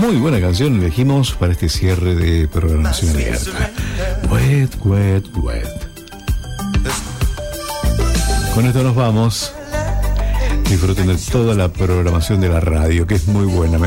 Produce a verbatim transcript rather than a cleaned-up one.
Muy buena canción elegimos para este cierre de programación abierta. Wet, wet, wet. Con esto nos vamos. Disfruten de toda la programación de la radio, que es muy buena.